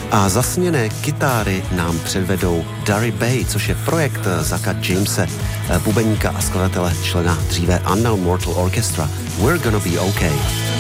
A zasněné kytáry nám předvedou Dari Bay, což je projekt Zacka Jamese, bubeníka a skladatele, člena dříve Unknown Mortal Orchestra. We're Gonna Be Okay.